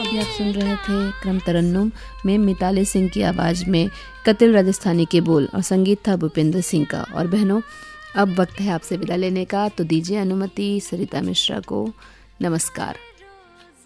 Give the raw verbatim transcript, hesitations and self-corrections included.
अभी आप सुन रहे थे क्रम तरन्नुम में मिताली सिंह की आवाज़ में कतिल राजस्थानी के बोल और संगीत था भूपेंद्र सिंह का। और बहनों, अब वक्त है आपसे विदा लेने का, तो दीजिए अनुमति सरिता मिश्रा को। नमस्कार।